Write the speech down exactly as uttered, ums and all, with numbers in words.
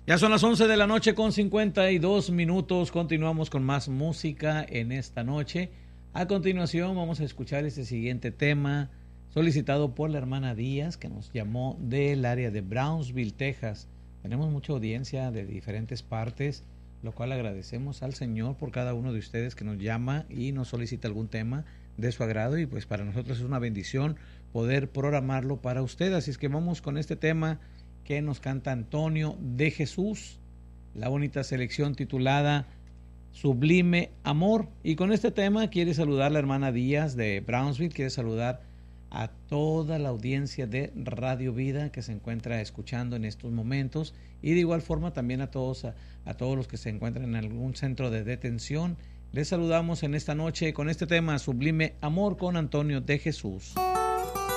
Ya son las once de la noche con cincuenta y dos minutos. Continuamos con más música en esta noche. A continuación vamos a escuchar este siguiente tema solicitado por la hermana Díaz, que nos llamó del área de Brownsville, Texas. Tenemos mucha audiencia de diferentes partes, lo cual agradecemos al Señor por cada uno de ustedes que nos llama y nos solicita algún tema de su agrado, y pues para nosotros es una bendición poder programarlo para usted. Así es que vamos con este tema que nos canta Antonio de Jesús, la bonita selección titulada Sublime Amor. Y con este tema quiere saludar la hermana Díaz de Brownsville, quiere saludar a toda la audiencia de Radio Vida que se encuentra escuchando en estos momentos, y de igual forma también a todos, a, a todos los que se encuentran en algún centro de detención. Les saludamos en esta noche con este tema Sublime Amor con Antonio de Jesús.